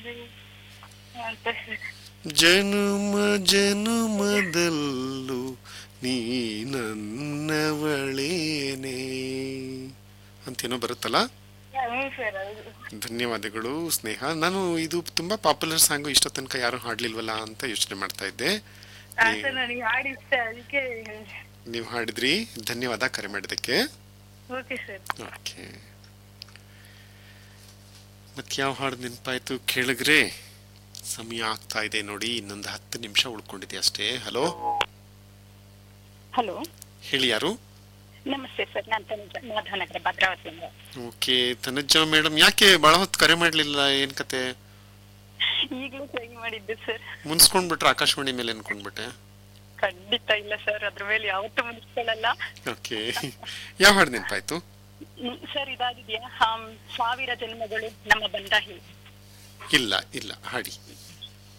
ಅಂತ ಜನುಮ ಜನುಮದಲ್ಲೂ ನೀ ನನ್ನವಳೇನೆ ಅಂತೇನೋ ಬರುತ್ತಲ್ಲ. ಹ್ಞೂ ಸರ್ ಹೌದು. ಧನ್ಯವಾದಗಳು ಸ್ನೇಹ. ನಾನು ಇದು ತುಂಬಾ ಪಾಪ್ಯುಲರ್ ಸಾಂಗು, ಇಷ್ಟ ತನಕ ಯಾರು ಹಾಡ್ಲಿಲ್ವಲ್ಲ ಅಂತ ಯೋಚನೆ ಮಾಡ್ತಾ ಇದ್ದೆ. ಹಾ ನೀ- ಸರ್ ನನಗೆ ಹಾಡು ಇಷ್ಟ ಅದಕ್ಕೆ. ನೀವು ಹಾಡಿದ್ರಿ. ಧನ್ಯವಾದ ಕರೆ ಮಾಡಿದ್ದಕ್ಕೆ. Okay sir. ಓಕೆ, ಮತ್ತೆ ಯಾವ ಹಾಡು ನೆನಪಾಯ್ತು ಕೇಳಿಗ್ರೆ? ಸಮಯ ಆಗ್ತಾ ಇದೆ ನೋಡಿ, ಇನ್ನೊಂದು 10 ನಿಮಿಷ ಉಳ್ಕೊಂಡಿದೆ ಅಷ್ಟೇ. ಹಲೋ, ಹಲೋ, ಹೇಳಿ ಯಾರು? ನಮಸ್ತೆ ಸರ್, ನಾನು ತನುಜ, ಮಾಧವನಗರ, ಭದ್ರಾವತಿಯಿಂದ. ಓಕೆ ತನುಜ ಮೇಡಮ್, ಯಾಕೆ ಬಹಳ ಹೊತ್ತು ಕರೆ ಮಾಡ್ಲಿಲ್ಲ? ಏನ್ ಕತೆ? ಈಗಲೂ ಟ್ರೈ ಮಾಡಿದ್ದೆ ಸರ್. ಮುನ್ಸ್ಕೊಂಡ್ಬಿಟ್ರೆ ಆಕಾಶವಾಣಿ ಮೇಲೆ ಅನ್ಕೊಂಡ್ಬಿಟ್ಟೆ. ಖಂಡಿತ ಇಲ್ಲ ಸರ್, ಅದ್ರ ಮೇಲೆ ಯಾವತ್ತೂ ಮುಗಿಸ್ಕೊಳ್ಳಲ್ಲ. ಓಕೆ, ಯಾವ ಹಾಡು ನೆನಪಾಯ್ತು? ಸರ್ ಇದಾಗಿದೆಯಾ, ಸಾವಿರ ಜನ್ಮಗಳು ನಮ್ಮ ಬಂದ ಹೇಳಿ. ಇಲ್ಲ ಇಲ್ಲ, ಹಾಡಿ.